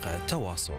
تواصل.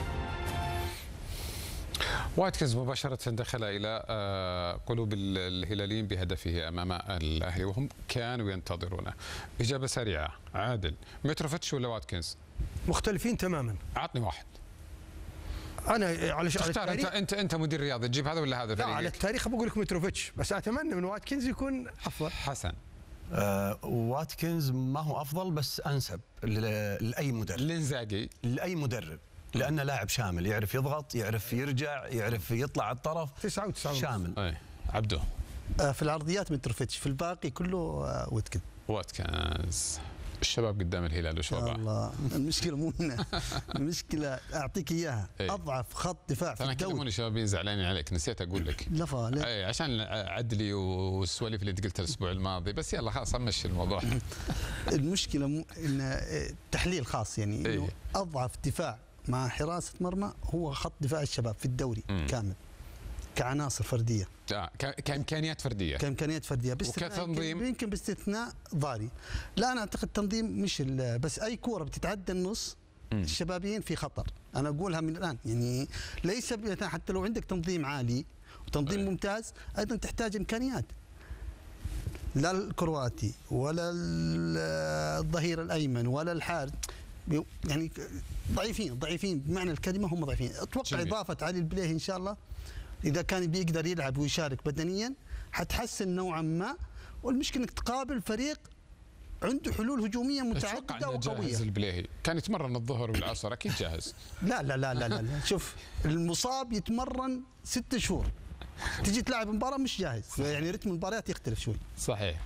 واتكنز مباشرة دخل إلى قلوب الهلاليين بهدفه أمام الأهلي وهم كانوا ينتظرونه. إجابة سريعة. عادل، متروفيتش ولا واتكنز؟ مختلفين تماما. أعطني واحد. أنا على تختار أنت مدير رياضي، تجيب هذا ولا هذا؟ لا، على التاريخ بقول لك متروفيتش، بس أتمنى من واتكنز يكون أفضل. حسن. واتكنز ما هو أفضل بس أنسب لأي مدرب. لإنزاغي؟ لأي مدرب، لأنه لاعب شامل، يعرف يضغط، يعرف يرجع، يعرف يطلع على الطرف. 99 شامل. أي. عبده. في العرضيات متروفيتش، في الباقي كله واتكنز. واتكنز. الشباب قدام الهلال وش وضعه؟ الله، المشكله مو هنا. المشكله اعطيك اياها. اضعف خط دفاع في الدوري. كلموني شبابين زعلانين عليك، نسيت اقول لك. لا اي عشان عدلي والسواليف اللي انت قلتها الاسبوع الماضي، بس يلا خلاص امشي الموضوع. المشكله مو ان تحليل خاص، يعني انه اضعف دفاع مع حراسه مرمى هو خط دفاع الشباب في الدوري كامل، كعناصر فرديه. كامكانيات فرديه. كامكانيات فرديه وكتنظيم يمكن باستثناء ضاري. لا، انا اعتقد تنظيم مش بس اي كوره بتتعدى النص الشبابيين في خطر. انا اقولها من الان، يعني ليس حتى لو عندك تنظيم عالي وتنظيم ممتاز ايضا تحتاج امكانيات. لا الكرواتي ولا الظهير الايمن ولا الحارس، يعني ضعيفين بمعنى الكلمه، هم ضعيفين. اتوقع اضافه علي البليهي ان شاء الله إذا كان بيقدر يلعب ويشارك بدنيا حتحسن نوعا ما. والمشكلة إنك تقابل فريق عنده حلول هجومية متعددة وقوية. جاهز البليهي كان يتمرن الظهر والعصر أكيد جاهز. لا لا لا لا لا شوف، المصاب يتمرن 6 شهور، تجي تلعب مباراة مش جاهز، يعني رتم المباريات يختلف شوي. صحيح.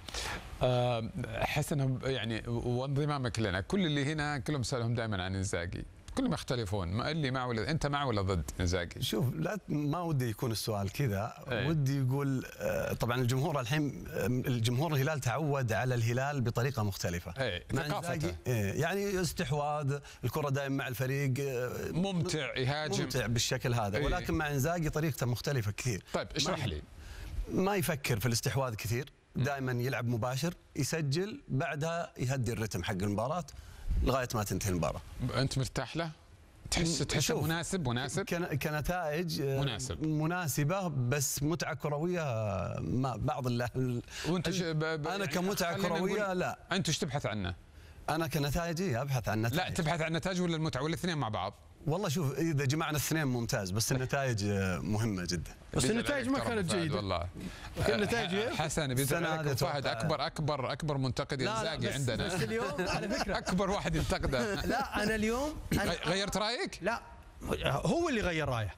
حسن، يعني وانضمامك لنا، كل اللي هنا كلهم سألهم دائما عن إنزاغي، كلهم يختلفون. ما قال لي مع ولا انت مع ولا ضد إنزاغي؟ شوف، لا ما ودي يكون السؤال كذا. ودي يقول طبعا الجمهور الحين، الجمهور الهلال تعود على الهلال بطريقه مختلفه. ثقافته يعني استحواذ، الكره دائما مع الفريق، ممتع، يهاجم، ممتع بالشكل هذا. ولكن مع إنزاغي طريقته مختلفه كثير. طيب اشرح لي. ما يفكر في الاستحواذ كثير، دائما يلعب مباشر، يسجل، بعدها يهدي الرتم حق المباراه لغايه ما تنتهي المباراه. انت مرتاح له؟ تحس مناسب كنتائج مناسبه، بس متعه كرويه ما بعض وانت انا كمتعه كرويه لا. انت ايش تبحث عنه؟ انا كنتائج ابحث عن نتائج. لا، تبحث عن نتائج ولا المتعه ولا الاثنين مع بعض؟ والله شوف، اذا جمعنا الاثنين ممتاز، بس النتائج مهمه جدا. بس النتائج ما كانت جيده والله. النتائج حسن بيزعلك فهد اكبر منتقد إنزاغي عندنا. بس اليوم على فكره اكبر واحد ينتقده. لا، انا اليوم غيرت رايك؟ لا، هو اللي غير رايه.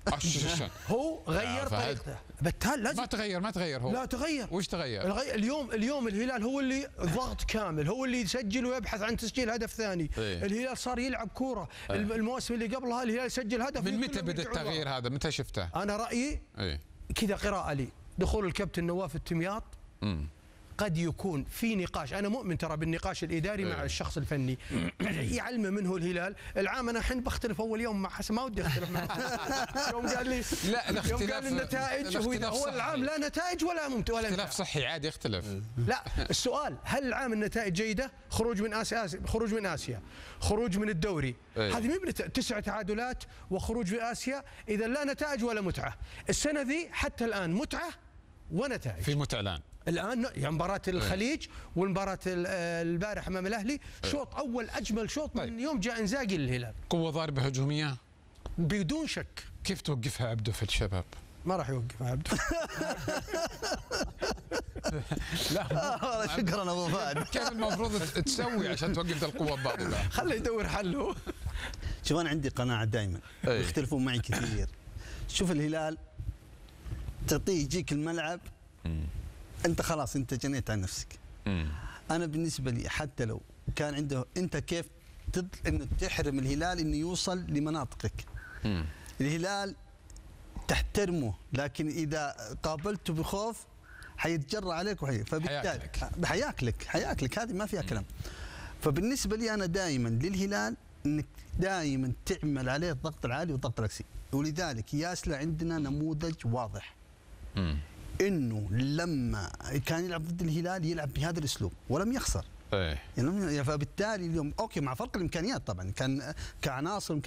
هو غير طريقته. بالتالي لازم ما تغير هو. لا تغير. وش تغير؟ اليوم الهلال هو اللي ضغط كامل، هو اللي يسجل ويبحث عن تسجيل هدف ثاني. الهلال صار يلعب كوره. المواسم اللي قبلها الهلال يسجل هدف. من متى بدا التغيير هذا؟ متى شفته؟ انا رايي كذا، قراءه لي دخول الكابتن نواف التمياط قد يكون في نقاش. انا مؤمن ترى بالنقاش الاداري مع الشخص الفني، يعلم منه الهلال. العام انا الحين بختلف اول يوم مع حسن، ما ودي اختلف معه. يوم قال لي يوم قال النتائج هو العام لا نتائج ولا ممتع ولا اختلاف صحي عادي يختلف. لا، السؤال هل العام النتائج جيده؟ خروج من اسيا، خروج من الدوري، هذه مو 9 تعادلات وخروج من اسيا، اذا لا نتائج ولا متعه. السنه ذي حتى الان متعه ونتائج. في متعه الان يعني مباراه الخليج والمباراه البارح امام الاهلي، شوط اول اجمل شوط من يوم جاء إنزاغي للهلال. قوه ضاربه هجوميه بدون شك. كيف توقفها عبده في الشباب؟ ما راح يوقفها عبده. لا شكرا ابو فهد. كيف المفروض تسوي عشان توقف القوه الضاربه؟ خليه يدور حله. شوف، انا عندي قناعه دائما، يختلفون معي كثير. شوف، الهلال تعطيه يجيك الملعب انت خلاص انت جنيت عن نفسك. انا بالنسبه لي حتى لو كان عنده، انت كيف انه تحرم الهلال انه يوصل لمناطقك؟ الهلال تحترمه، لكن اذا قابلته بخوف حيتجرأ عليك فبالتالي حياكلك. هذه ما فيها كلام. فبالنسبه لي انا دائما للهلال انك دائما تعمل عليه الضغط العالي والضغط العكسي. ولذلك ياسلا عندنا نموذج واضح انه لما كان يلعب ضد الهلال يلعب بهذا الاسلوب ولم يخسر. يعني فبالتالي اليوم اوكي مع فرق الامكانيات طبعا، كان كعناصر